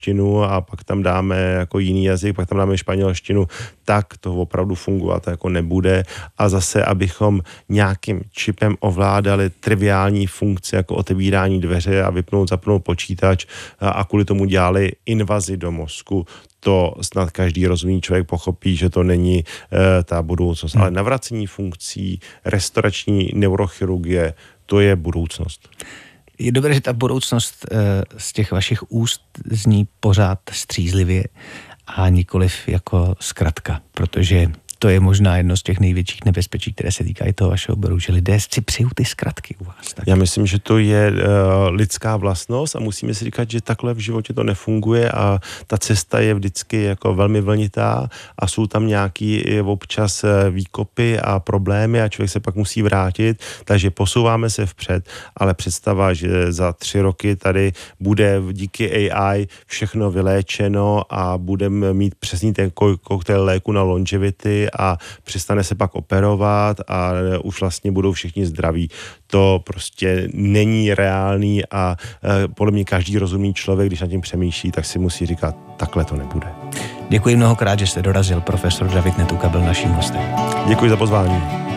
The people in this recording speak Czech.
angličtinu a pak tam dáme jako jiný jazyk, pak tam dáme španělštinu, tak to opravdu fungovat jako nebude. A zase, abychom nějakým čipem ovládali triviální funkce jako otevírání dveře a vypnout, zapnout počítač a kvůli tomu dělali invazi do mozku, to snad každý rozumný člověk pochopí, že to není ta budoucnost. Ale navracení funkcí, restaurační neurochirurgie, to je budoucnost. Je dobré, že ta budoucnost z těch vašich úst zní pořád střízlivě a nikoliv jako zkratka, protože to je možná jedno z těch největších nebezpečí, které se týkají toho vašeho oboru, že lidé si přijou ty zkratky u vás. Tak. Já myslím, že to je lidská vlastnost a musíme si říkat, že takhle v životě to nefunguje a ta cesta je vždycky jako velmi vlnitá a jsou tam nějaký občas výkopy a problémy a člověk se pak musí vrátit, takže posouváme se vpřed, ale představa, že za 3 roky tady bude díky AI všechno vyléčeno a budeme mít přesný ten koktejl léku na longevity a přestane se pak operovat a už vlastně budou všichni zdraví. To prostě není reálný a podle mě každý rozumný člověk, když nad tím přemýšlí, tak si musí říkat, takhle to nebude. Děkuji mnohokrát, že jste dorazil. Profesor David Netuka byl naším hostem. Děkuji za pozvání.